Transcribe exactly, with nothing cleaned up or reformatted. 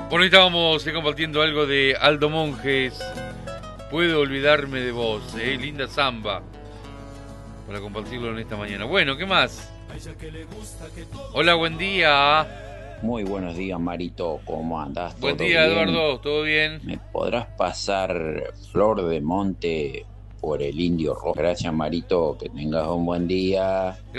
Bueno, estábamos eh, compartiendo algo de Aldo Monjes. Puedo olvidarme de vos, eh, linda samba. Para compartirlo en esta mañana. Bueno, ¿qué más? Hola, buen día. Muy buenos días, Marito. ¿Cómo andás? Buen ¿Todo día, bien? Eduardo. ¿Todo bien? ¿Me podrás pasar Flor de Monte por el Indio Rojo? Gracias, Marito. Que tengas un buen día.